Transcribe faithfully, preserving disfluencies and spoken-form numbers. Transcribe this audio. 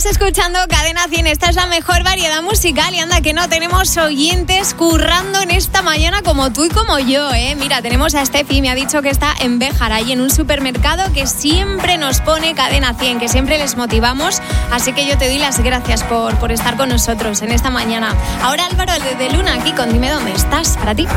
Estás escuchando Cadena cien, esta es la mejor variedad musical y anda que no, tenemos oyentes currando en esta mañana como tú y como yo, ¿eh? Mira, tenemos a Steffi, me ha dicho que está en Béjar, ahí en un supermercado que siempre nos pone Cadena cien, que siempre les motivamos, así que yo te doy las gracias por, por estar con nosotros en esta mañana. Ahora Álvaro de Luna aquí con Dime Dónde Estás, para ti.